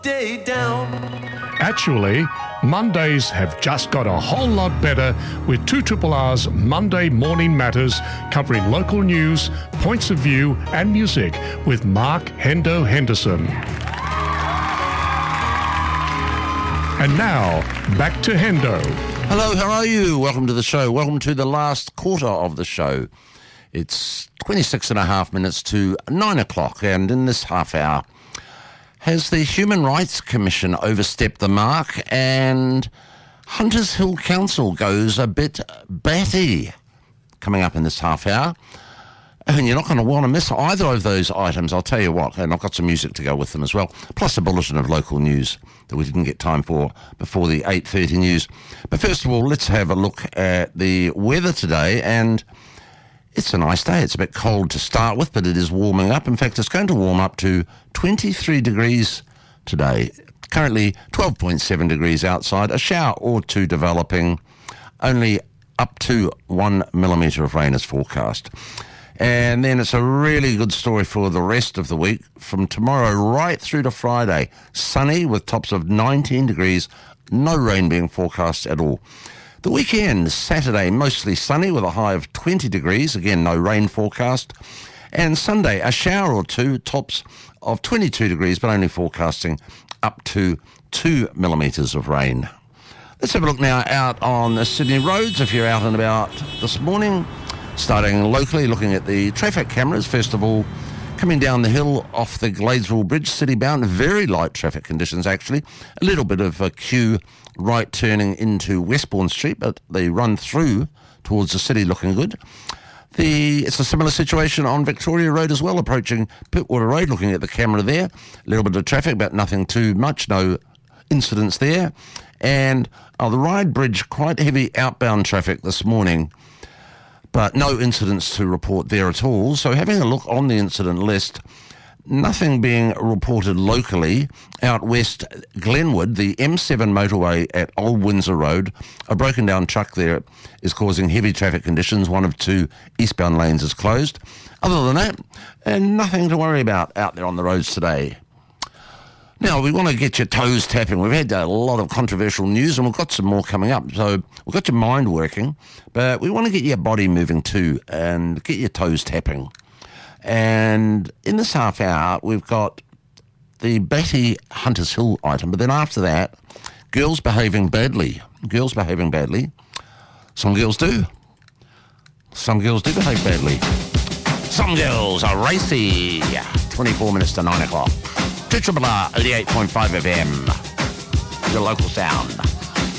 Day down. Actually, Mondays have just got a whole lot better with 2RR's Monday Morning Matters, covering local news, points of view and music with Mark Hendo Henderson. And now, back to Hendo. Hello, how are you? Welcome to the show. Welcome to the last quarter of the show. It's 26 and a half minutes to 9 o'clock, and in this half hour, has the Human Rights Commission overstepped the mark, and Hunters Hill Council goes a bit batty? Coming up in this half hour. And you're not going to want to miss either of those items, I'll tell you what. And I've got some music to go with them as well, plus a bulletin of local news that we didn't get time for before the 8:30 news. But first of all, let's have a look at the weather today. And it's a nice day. It's a bit cold to start with, but it is warming up. In fact, it's going to warm up to 23 degrees today. Currently 12.7 degrees outside. A shower or two developing. Only up to 1 millimetre of rain is forecast. And then it's a really good story for the rest of the week. From tomorrow right through to Friday, sunny with tops of 19 degrees. No rain being forecast at all. The weekend, Saturday, mostly sunny with a high of 20 degrees. Again, no rain forecast. And Sunday, a shower or two, tops of 22 degrees, but only forecasting up to 2 millimetres of rain. Let's have a look now out on the Sydney roads. If you're out and about this morning, starting locally, looking at the traffic cameras. First of all, coming down the hill off the Gladesville Bridge, city bound, very light traffic conditions actually. A little bit of a queue right turning into Westbourne Street, but they run through towards the city looking good. It's a similar situation on Victoria Road as well, approaching Pittwater Road, looking at the camera there. A little bit of traffic, but nothing too much, no incidents there. And the Ryde Bridge, quite heavy outbound traffic this morning, but no incidents to report there at all. So having a look on the incident list, nothing being reported locally. Out west, Glenwood, the M7 motorway at Old Windsor Road, a broken down truck there is causing heavy traffic conditions. One of two eastbound lanes is closed. Other than that, and nothing to worry about out there on the roads today. Now, we want to get your toes tapping. We've had a lot of controversial news, and we've got some more coming up. So we've got your mind working, but we want to get your body moving too and get your toes tapping. And in this half hour, we've got the Batty Hunters Hill item, but then after that, girls behaving badly. Girls behaving badly. Some girls do. Some girls do behave badly. Some girls are racy. 24 minutes to 9 o'clock. 2RRR 88.5 FM. Your local sound.